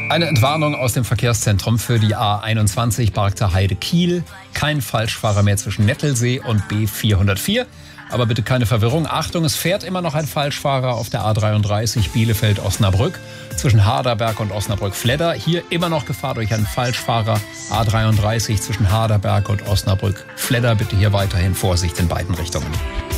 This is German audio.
Eine Entwarnung aus dem Verkehrszentrum für die A21 Bargter Heide-Kiel. Kein Falschfahrer mehr zwischen Nettelsee und B404. Aber bitte keine Verwirrung. Achtung, es fährt immer noch ein Falschfahrer auf der A33 Bielefeld-Osnabrück zwischen Harderberg und Osnabrück-Fledder. Hier immer noch Gefahr durch einen Falschfahrer. A33 zwischen Harderberg und Osnabrück-Fledder. Bitte hier weiterhin Vorsicht in beiden Richtungen.